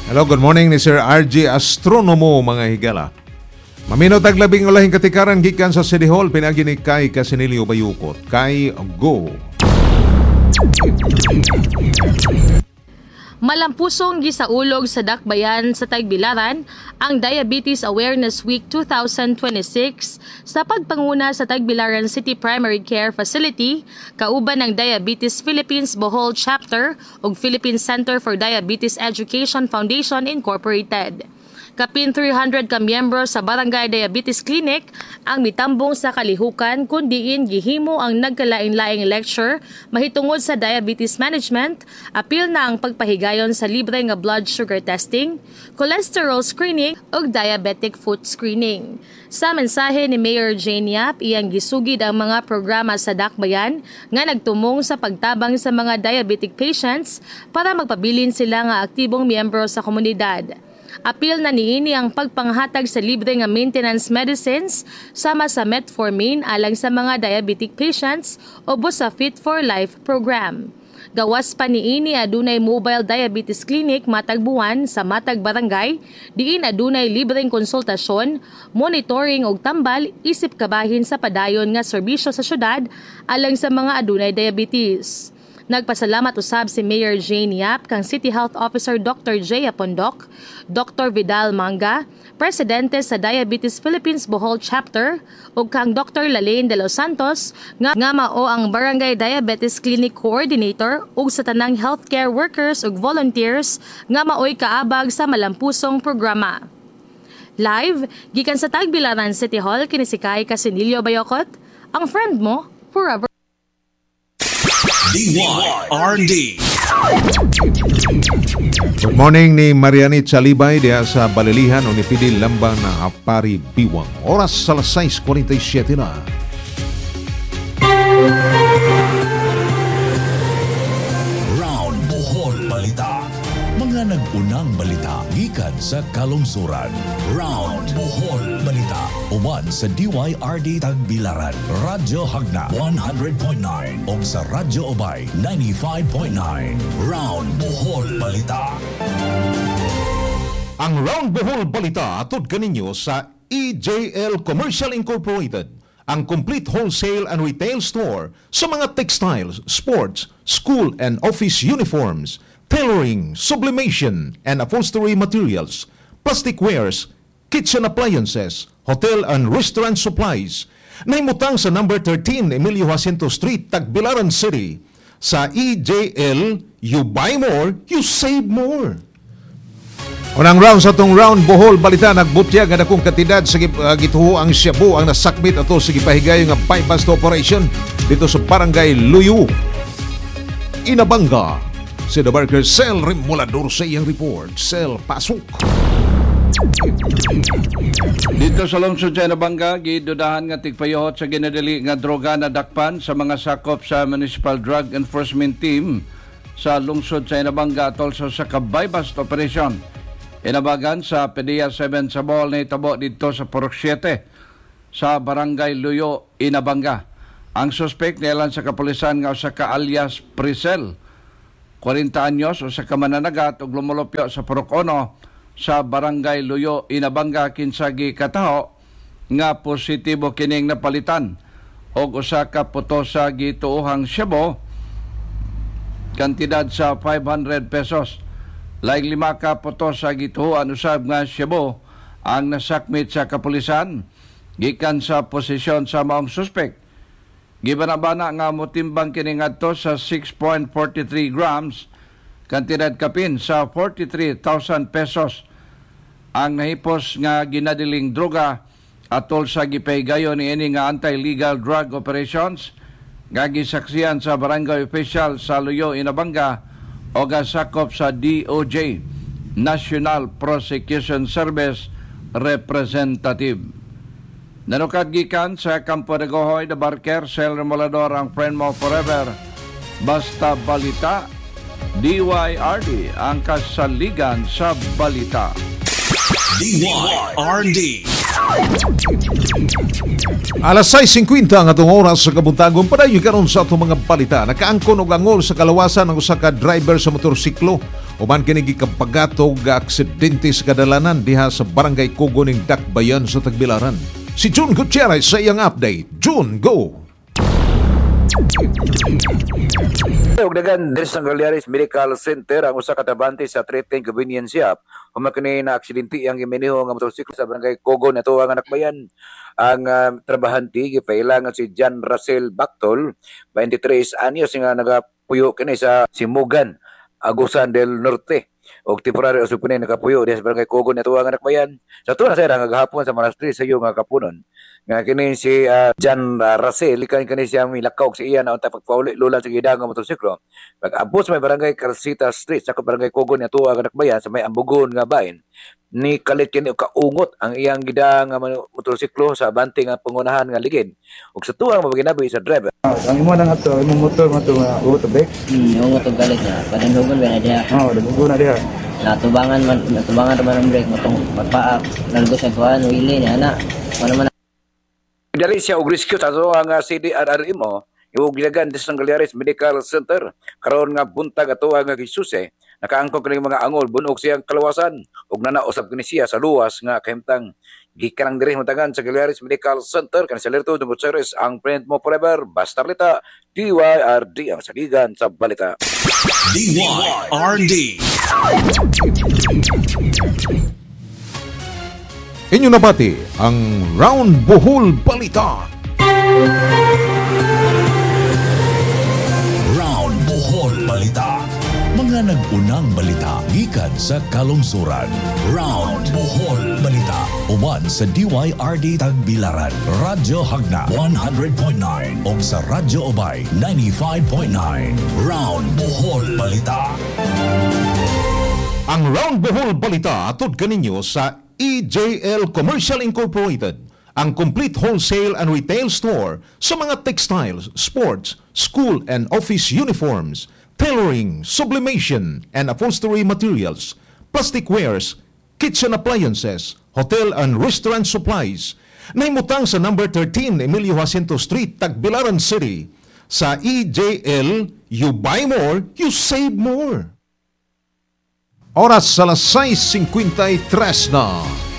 Hello, good morning ni Sir RG Astronomo, mga higala. Maminot ang labing ulahing katikaran gikan sa City Hall, pinagi ni Kay Casinilio Bayukot. Kay, go! Malampusong gisaulog sa dakbayan sa Tagbilaran ang Diabetes Awareness Week 2026 sa pagpanguna sa Tagbilaran City Primary Care Facility kauban ng Diabetes Philippines Bohol Chapter ug Philippine Center for Diabetes Education Foundation Incorporated. Kapin 300 ka miyembro sa Barangay Diabetes Clinic ang mitambong sa kalihukan kundiin gihimo ang nagkalain-laing lecture mahitungod sa diabetes management, apil na ang pagpahigayon sa libre nga blood sugar testing, cholesterol screening ug diabetic foot screening. Sa mensahe ni Mayor Jane Yap, iyang gisugid ang mga programa sa dakbayan nga nagtumong sa pagtabang sa mga diabetic patients para magpabilin sila nga aktibong miyembro sa komunidad. Apil na niini ang pagpanghatag sa libre nga maintenance medicines sama sa metformin alang sa mga diabetic patients o sa Fit for Life program. Gawas pa niini adunay mobile diabetes clinic matag buwan sa matag barangay, diin adunay libreng konsultasyon, monitoring og tambal isip kabahin sa padayon nga serbisyo sa syudad alang sa mga adunay diabetes. Nagpasalamat usab si Mayor Jane Yap kang City Health Officer Dr. J. Apondok, Dr. Vidal Manga, Presidente sa Diabetes Philippines Bohol Chapter, ug kang Dr. Lalaine de los Santos nga mao ang Barangay Diabetes Clinic Coordinator ug sa tanang healthcare workers ug volunteers nga maoy kaabag sa malampusong programa. Live gikan sa Tagbilaran City Hall kini si Kay Casinilio Bayukot, ang friend mo forever. DYRD. Good morning ni Marianit Salibay diya sa Balilihan o ni Fidel Lambang na Apari Biwang. Oras sa 6:47 na. Round Bohol Balita. Mga nag-unang balita gikan sa kalungsuran. Round Bohol Balita. Uban sa DYRD Tagbilaran, Radyo Hagna 100.9 o sa Radyo Obay 95.9. Round Bohol Balita. Ang Round Bohol Balita atod kaninyo sa EJL Commercial Incorporated, ang complete wholesale and retail store sa mga textiles, sports, school and office uniforms, tailoring, sublimation and upholstery materials, plastic wares, kitchen appliances, hotel and restaurant supplies. Naimutang sa number 13 Emilio Jacinto Street, Tagbilaran City. Sa EJL, you buy more, you save more. Unang round sa itong Round Bohol Balita, nagbutyag nga akong katidad sa gituho ang Cebu ang nasakmit ato sa gipahigayon nga bypass operation dito sa Barangay Luyu, Inabanga. Si The Barker Cell Remulador sa iyang report. Cell, pasok. Dito sa lungsod sa Inabanga, gidudahan nga tigpayuhot sa ginadali nga droga na dakpan sa mga sakop sa Municipal Drug Enforcement Team sa lungsod sa Inabanga atol sa bypass operation. Inabagan sa PDEA 7 sa Bohol na itabo dito sa Purok 7 sa Barangay Luyo, Inabanga. Ang suspect nilan sa kapulisan nga usa ka alias Prisel, 40 anyos o sa kamananagat ug lumulupyo sa Purok 1 sa Barangay Luyo, Inabanga kinsagi kataho nga positibo kining napalitan og usa ka puto sa gituohang Cebu kantidad sa 500 pesos. Laing 5 ka puto sa gituohan usab nga Cebu ang nasakmit sa kapulisan gikan sa posisyon sa maong suspect. Gibanabana nga motimbang kini ngadto sa 6.43 grams, kantidad kapin sa 43,000 pesos ang nahipos nga ginadiling droga atol sa gipahigayon ni ini nga anti-legal drug operations nga gisaksihan sa barangay official sa Luyo, Inabanga o gasakop sa DOJ, National Prosecution Service Representative. Nanukad gikan sa Campo de Gohoy, The Barker, Cell Remulador, ang friend mo forever. Basta balita, DYRD, ang kasaligan sa balita. DYRD. Alas 6:50 ang atong oras sa kabuntagon. Padayon karon sa atong mga balita. Nakaangkon og angol sa kalawasan ng usa ka driver sa motorsiklo Uman kini gikapagatog nga aksidente sa kadalanan diha sa Barangay Kugo ning Dakbayan sa Tagbilaran. Si June Gutierrez sa iyang update. June, go! Ugdagan din sa Galyaris Medical Center ang usa ka trabahante sa treatment convenience shop humakini na aksidente ang giminiho nga motorsiklo sa Barangay Kugo nato ang Dakbayan. Ang trabahante gipailangan si John Russell Bactol, 23 anyos nga nagapuyo kini sa Simugan, Agusan del Norte. Og temporary usupin nakapuyo diha sa Barangay Kugo nato ang Dakbayan. Sa tuwa na sa gahapon sa Manastri sa iyo nga kapunon. Nga kini si John Russell kani siya milakaw sa iya na unta pagpauli lula sa gidang nga motorsiklo. Pag-abot sa may Barangay Carcita Street sa Barangay Kugo nato ang Dakbayan sa may Ambugon nga bahin. Ni kalit kini kaungot ang iyang gidang nga motorsiklo sa bante nga pangunahan nga ligid. Ug sa tuwa mabaginabi sa driver. Ang imo nang ato, imong motor mo to uot bek. Yung motor galit na, padanggogon ba na diha? Dagugo na diha. Natubangan naman ang brake mo tong magpaak, nalgos ang kuan, wili niya na. Ano man Dali siya og rescue sa to ang CDRRM mo. Iwog gilagan sa Galyaris Medical Center karon nga buntag ato nga gisuse nakaangkog kini mga angol bunog siyang kalawasan ug nanausab kini siya sa luwas nga kahimtang gikanang diri matagan sa Galyaris Medical Center kan sa Lerto tungod sa ang print mo forever basta balita DYRD ang saligan sa balita. DYRD. Inyo nabati ang Round Bohol Balita. Round Bohol Balita. Mga nag-unang balita gikan sa kalungsuran. Round Bohol Balita. Uban sa DYRD Tagbilaran, Radyo Hagna 100.9 o sa Radyo Obay 95.9. Round Bohol Balita. Ang Round Bohol Balita atod kaninyo sa EJL Commercial Incorporated, ang complete wholesale and retail store sa mga textiles, sports, school and office uniforms, tailoring, sublimation and upholstery materials, plastic wares, kitchen appliances, hotel and restaurant supplies. Naimutang sa number 13 Emilio Jacinto Street, Tagbilaran City. Sa EJL, you buy more, you save more. Oras sa 6:53 na.